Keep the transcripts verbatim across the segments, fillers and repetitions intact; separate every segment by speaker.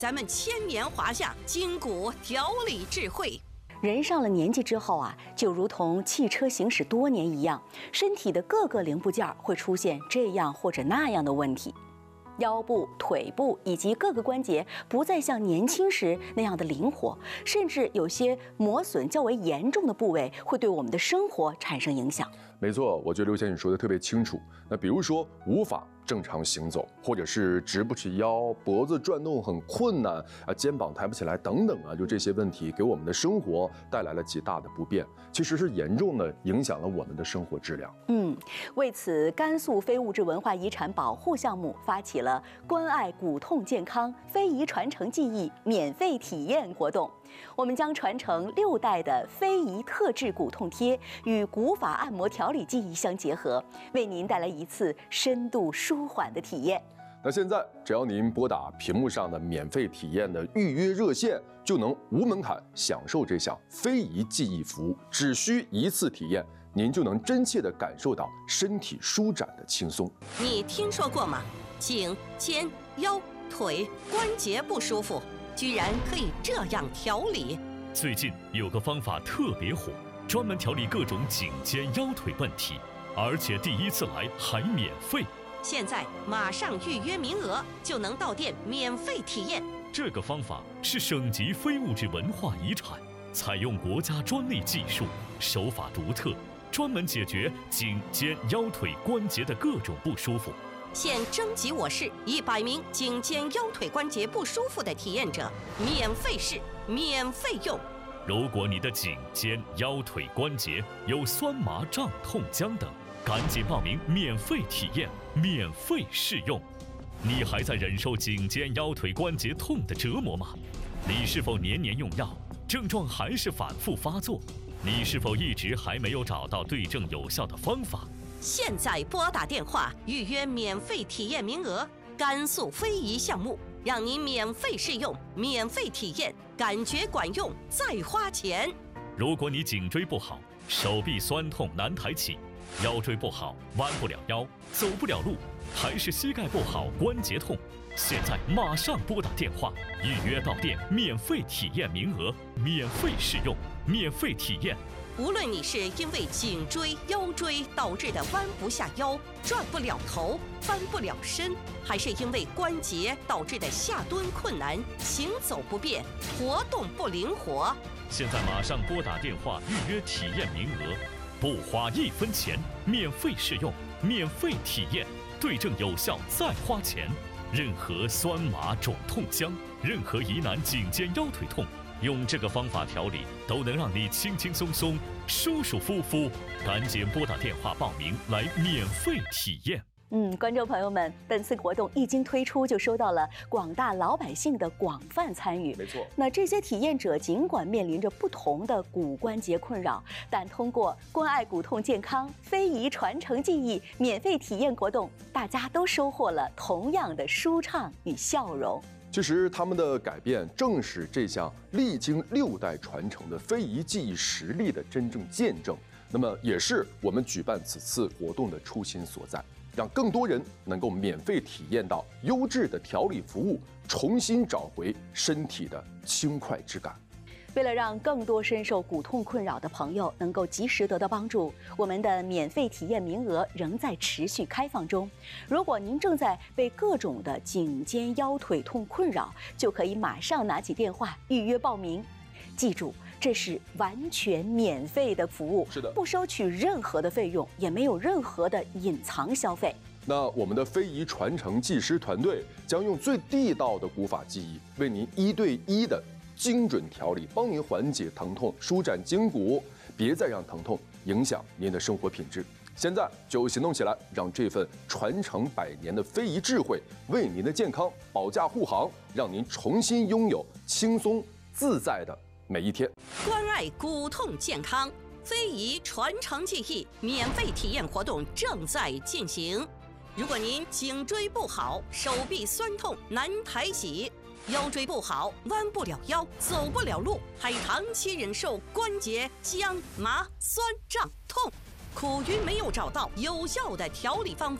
Speaker 1: 咱们千年华夏筋骨调理智慧。
Speaker 2: 人上了年纪之后啊，就如同汽车行驶多年一样，身体的各个零部件会出现这样或者那样的问题。腰部、腿部以及各个关节不再像年轻时那样的灵活，甚至有些磨损较为严重的部位会对我们的生活产生影响。
Speaker 3: 没错，我觉得刘先生说的特别清楚。那比如说无法正常行走，或者是直不起腰，脖子转动很困难啊，肩膀抬不起来等等啊，就这些问题给我们的生活带来了极大的不便，其实是严重的影响了我们的生活质量。
Speaker 2: 嗯，为此，甘肃非物质文化遗产保护项目发起了关爱骨痛健康非遗传承技艺免费体验活动。我们将传承六代的非遗特制骨痛贴与古法按摩调理技艺相结合，为您带来一次深度舒缓的体验。
Speaker 3: 那现在只要您拨打屏幕上的免费体验的预约热线，就能无门槛享受这项非遗技艺服务，只需一次体验，您就能真切地感受到身体舒展的轻松。
Speaker 1: 你听说过吗？颈、肩、腰、腿关节不舒服，居然可以这样调理。
Speaker 4: 最近有个方法特别火，专门调理各种颈肩腰腿问题，而且第一次来还免费。
Speaker 1: 现在马上预约名额，就能到店免费体验。
Speaker 4: 这个方法是省级非物质文化遗产，采用国家专利技术，手法独特，专门解决颈肩腰腿关节的各种不舒服。
Speaker 1: 现征集我市一百名颈肩腰腿关节不舒服的体验者，免费试，免费用。
Speaker 4: 如果你的颈肩腰腿关节有酸麻胀痛僵等，赶紧报名免费体验，免费试用。你还在忍受颈肩腰腿关节痛的折磨吗？你是否年年用药，症状还是反复发作？你是否一直还没有找到对症有效的方法？
Speaker 1: 现在拨打电话预约免费体验名额，甘肃非遗项目，让您免费试用，免费体验，感觉管用再花钱。
Speaker 4: 如果你颈椎不好，手臂酸痛难抬起，腰椎不好弯不了腰，走不了路，还是膝盖不好关节痛，现在马上拨打电话预约到店，免费体验名额，免费试用，免费体验。
Speaker 1: 无论你是因为颈椎、腰椎导致的弯不下腰、转不了头、翻不了身，还是因为关节导致的下蹲困难、行走不便、活动不灵活，
Speaker 4: 现在马上拨打电话预约体验名额，不花一分钱，免费试用，免费体验，对症有效再花钱。任何酸麻肿痛僵，任何疑难颈肩腰腿痛，用这个方法调理，都能让你轻轻松松、舒舒服服。赶紧拨打电话报名来免费体验。
Speaker 2: 嗯，观众朋友们，本次活动一经推出，就收到了广大老百姓的广泛参与。
Speaker 3: 没错，
Speaker 2: 那这些体验者尽管面临着不同的骨关节困扰，但通过关爱骨痛健康非遗传承技艺免费体验活动，大家都收获了同样的舒畅与笑容。
Speaker 3: 其实他们的改变正是这项历经六代传承的非遗技艺实力的真正见证，那么也是我们举办此次活动的初心所在，让更多人能够免费体验到优质的调理服务，重新找回身体的轻快之感。
Speaker 2: 为了让更多深受骨痛困扰的朋友能够及时得到帮助，我们的免费体验名额仍在持续开放中。如果您正在被各种的颈肩腰腿痛困扰，就可以马上拿起电话预约报名。记住，这是完全免费的服务，
Speaker 3: 是的，
Speaker 2: 不收取任何的费用，也没有任何的隐藏消费。
Speaker 3: 那我们的非遗传承技师团队将用最地道的古法技艺，为您一对一的精准调理，帮您缓解疼痛，舒展筋骨，别再让疼痛影响您的生活品质。现在就行动起来，让这份传承百年的非遗智慧为您的健康保驾护航，让您重新拥有轻松自在的每一天。
Speaker 1: 关爱骨痛健康非遗传承技艺免费体验活动正在进行。如果您颈椎不好，手臂酸痛难抬起，腰椎不好，弯不了腰，走不了路，还长期忍受关节僵麻酸胀痛，苦于没有找到有效的调理方法，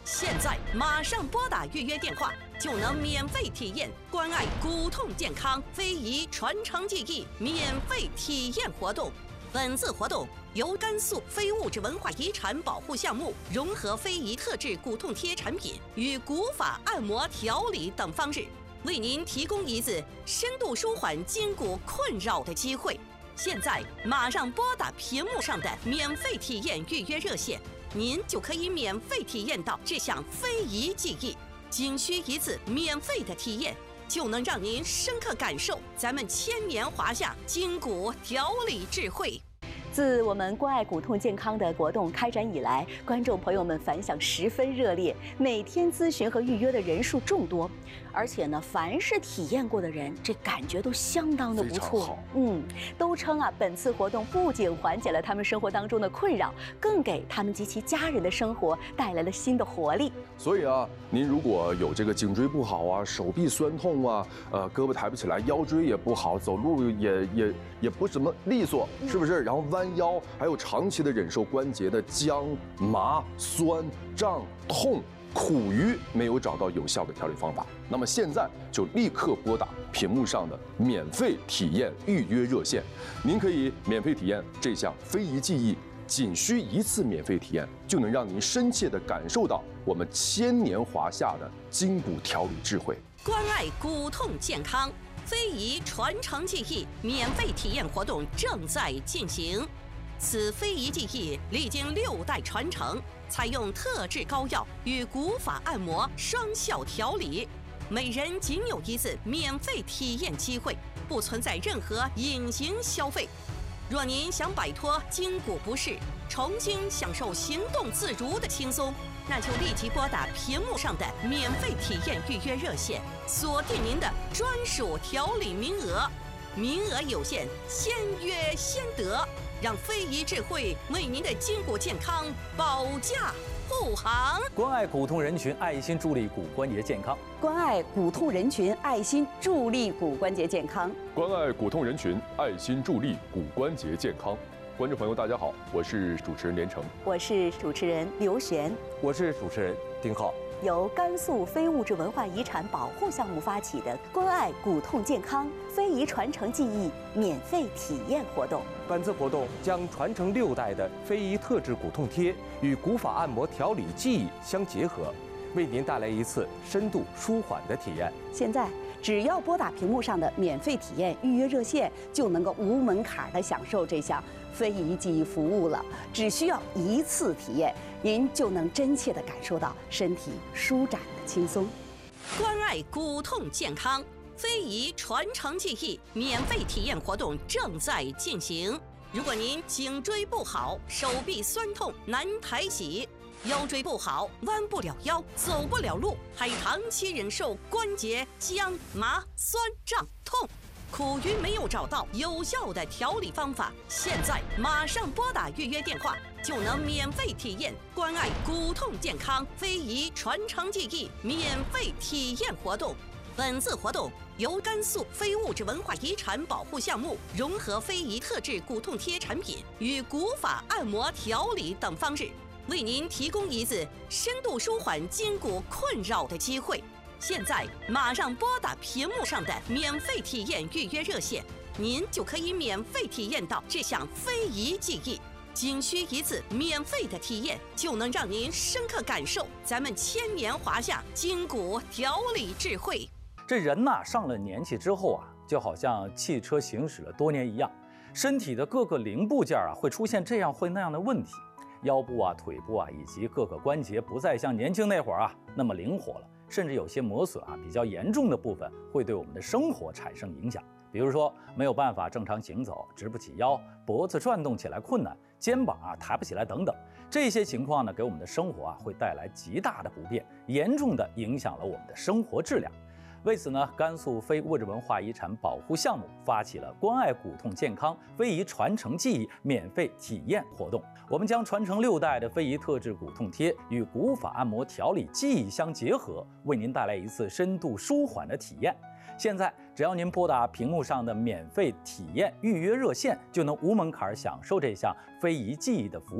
Speaker 1: 现在马上拨打预约电话，就能免费体验关爱骨痛健康非遗传承技艺免费体验活动。本次活动由甘肃非物质文化遗产保护项目融合非遗特制骨痛贴产品与古法按摩调理等方式，为您提供一次深度舒缓筋骨困扰的机会。现在马上拨打屏幕上的免费体验预约热线，您就可以免费体验到这项非遗技艺。仅需一次免费的体验，就能让您深刻感受咱们千年华夏筋骨调理智慧。
Speaker 2: 自我们关爱骨痛健康的活动开展以来，观众朋友们反响十分热烈，每天咨询和预约的人数众多，而且呢，凡是体验过的人，这感觉都相当的不错。嗯，都称啊，本次活动不仅缓解了他们生活当中的困扰，更给他们及其家人的生活带来了新的活力。
Speaker 3: 所以啊，您如果有这个颈椎不好啊，手臂酸痛啊，呃，胳膊抬不起来，腰椎也不好，走路也也也不怎么利索，是不是？然后弯腰，还有长期的忍受关节的僵、麻、酸、胀、痛、苦于没有找到有效的调理方法，那么现在就立刻拨打屏幕上的免费体验预约热线，您可以免费体验这项非遗技艺，仅需一次免费体验，就能让您深切地感受到我们千年华夏的筋骨调理智慧。
Speaker 1: 关爱骨痛健康非遗传承技艺免费体验活动正在进行。此非遗技艺历经六代传承，采用特制膏药与古法按摩双效调理，每人仅有一次免费体验机会，不存在任何隐形消费。若您想摆脱筋骨不适，重新享受行动自如的轻松，那就立即拨打屏幕上的免费体验预约热线，锁定您的专属调理名额。名额有限，先约先得，让非遗智慧为您的筋骨健康保驾护航。
Speaker 5: 关爱骨痛人群，爱心助力骨关节健康。
Speaker 6: 关爱骨痛人群，爱心助力骨关节健康。
Speaker 3: 关爱骨痛人群，爱心助力骨关节健康。观众朋友，大家好，我是主持人连城，
Speaker 2: 我是主持人刘璇，
Speaker 5: 我是主持人丁浩。
Speaker 2: 由甘肃非物质文化遗产保护项目发起的关爱骨痛健康非遗传承技艺免费体验活动，
Speaker 7: 本次活动将传承六代的非遗特制骨痛贴与古法按摩调理技艺相结合，为您带来一次深度舒缓的体验。
Speaker 6: 现在只要拨打屏幕上的免费体验预约热线，就能够无门槛的享受这项非遗技艺服务了。只需要一次体验，您就能真切地感受到身体舒展的轻松。
Speaker 1: 关爱骨痛健康非遗传承技艺免费体验活动正在进行。如果您颈椎不好，手臂酸痛难抬起，腰椎不好，弯不了腰，走不了路，还长期忍受关节僵、麻、酸、胀、痛，苦于没有找到有效的调理方法，现在马上拨打预约电话，就能免费体验关爱骨痛健康非遗传承技艺免费体验活动。本次活动由甘肃非物质文化遗产保护项目融合非遗特制骨痛贴产品与古法按摩调理等方式，为您提供一次深度舒缓筋骨困扰的机会。现在马上拨打屏幕上的免费体验预约热线，您就可以免费体验到这项非遗技艺。仅需一次免费的体验，就能让您深刻感受咱们千年华夏筋骨调理智慧。
Speaker 5: 这人呐、啊，上了年纪之后啊，就好像汽车行驶了多年一样，身体的各个零部件啊，会出现这样或那样的问题，腰部啊、腿部啊，以及各个关节不再像年轻那会儿啊那么灵活了，甚至有些磨损啊比较严重的部分，会对我们的生活产生影响。比如说没有办法正常行走，直不起腰，脖子转动起来困难，肩膀啊抬不起来等等，这些情况呢，给我们的生活啊会带来极大的不便，严重的影响了我们的生活质量。为此呢，甘肃非物质文化遗产保护项目发起了关爱骨痛健康非遗传承技艺免费体验活动。我们将传承六代的非遗特制骨痛贴与古法按摩调理技艺相结合，为您带来一次深度舒缓的体验。现在只要您拨打屏幕上的免费体验预约热线，就能无门槛享受这项非遗技艺的服务。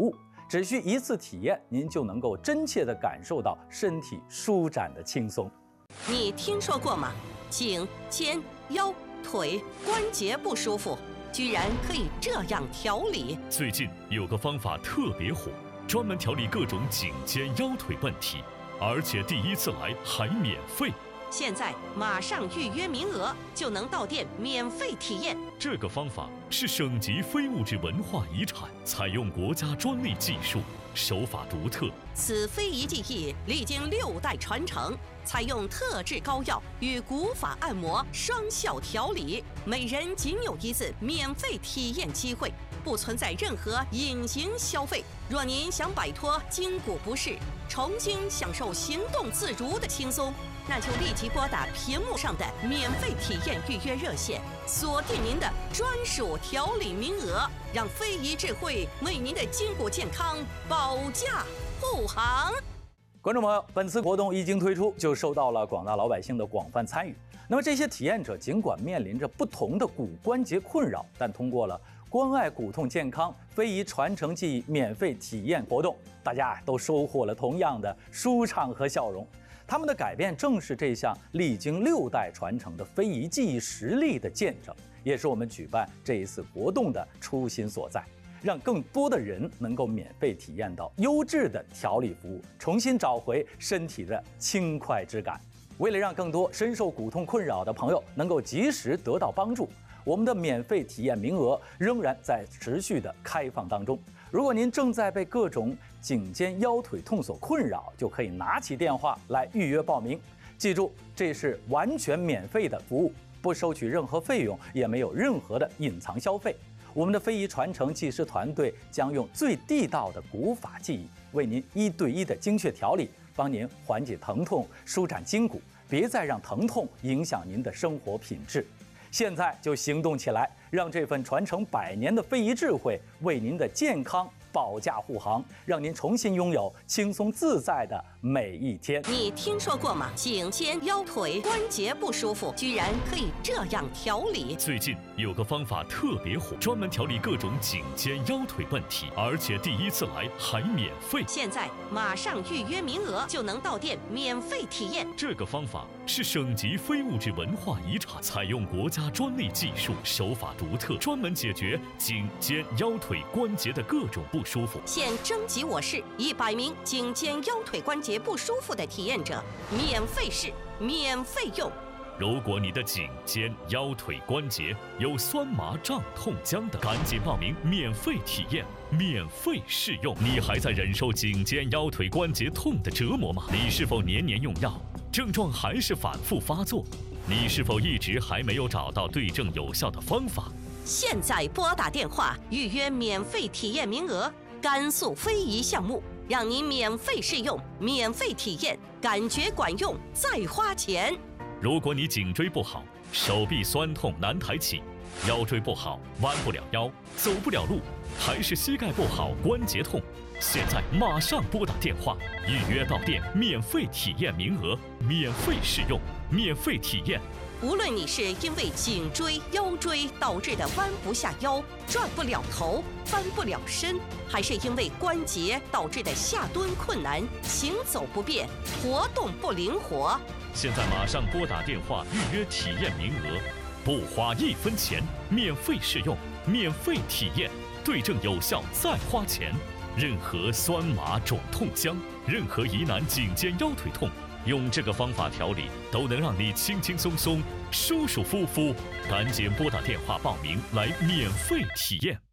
Speaker 5: 只需一次体验，您就能够真切地感受到身体舒展的轻松。
Speaker 1: 你听说过吗？颈、肩、腰、腿关节不舒服，居然可以这样调理。
Speaker 4: 最近有个方法特别火，专门调理各种颈肩腰腿问题，而且第一次来还免费。
Speaker 1: 现在马上预约名额，就能到店免费体验。
Speaker 4: 这个方法是省级非物质文化遗产，采用国家专利技术，手法独特。
Speaker 1: 此非遗技艺历经六代传承，采用特制膏药与古法按摩双效调理，每人仅有一次免费体验机会，不存在任何隐形消费。若您想摆脱筋骨不适，重新享受行动自如的轻松，那就立即拨打屏幕上的免费体验预约热线，锁定您的专属调理名额，让非遗智慧为您的筋骨健康保驾护航。
Speaker 5: 观众朋友，本次活动一经推出，就受到了广大老百姓的广泛参与。那么这些体验者尽管面临着不同的骨关节困扰，但通过了关爱骨痛健康非遗传承技艺免费体验活动，大家都收获了同样的舒畅和笑容。他们的改变正是这项历经六代传承的非遗技艺实力的见证，也是我们举办这一次活动的初心所在，让更多的人能够免费体验到优质的调理服务，重新找回身体的轻快之感。为了让更多深受骨痛困扰的朋友能够及时得到帮助，我们的免费体验名额仍然在持续的开放当中。如果您正在被各种颈肩腰腿痛所困扰，就可以拿起电话来预约报名。记住，这是完全免费的服务，不收取任何费用，也没有任何的隐藏消费。我们的非遗传承技师团队将用最地道的古法技艺，为您一对一的精确调理，帮您缓解疼痛，舒展筋骨，别再让疼痛影响您的生活品质。现在就行动起来，让这份传承百年的非遗智慧为您的健康保驾护航，让您重新拥有轻松自在的每一天。
Speaker 1: 你听说过吗？颈肩腰腿关节不舒服，居然可以这样调理。
Speaker 4: 最近有个方法特别火，专门调理各种颈肩腰腿问题，而且第一次来还免费。
Speaker 1: 现在马上预约名额，就能到店免费体验。
Speaker 4: 这个方法是省级非物质文化遗产，采用国家专利技术，手法独特，专门解决颈肩腰腿关节的各种不舒服。
Speaker 1: 现征集我市一百名颈肩腰腿关节不舒服的体验者，免费试，免费用。
Speaker 4: 如果你的颈肩腰腿关节有酸麻胀痛僵的，赶紧报名免费体验，免费试用。你还在忍受颈肩腰腿关节痛的折磨吗？你是否年年用药，症状还是反复发作？你是否一直还没有找到对症有效的方法？
Speaker 1: 现在拨打电话预约免费体验名额，甘肃非遗项目，让您免费试用，免费体验，感觉管用再花钱。
Speaker 4: 如果你颈椎不好，手臂酸痛难抬起，腰椎不好，弯不了腰，走不了路，还是膝盖不好，关节痛，现在马上拨打电话预约到店，免费体验名额，免费试用，免费体验。
Speaker 1: 无论你是因为颈椎、腰椎导致的弯不下腰、转不了头、翻不了身，还是因为关节导致的下蹲困难、行走不便、活动不灵活，
Speaker 4: 现在马上拨打电话预约体验名额，不花一分钱，免费试用，免费体验，对症有效再花钱。任何酸麻肿痛僵，任何疑难颈肩腰腿痛，用这个方法调理，都能让你轻轻松松、舒舒服服。赶紧拨打电话报名来免费体验。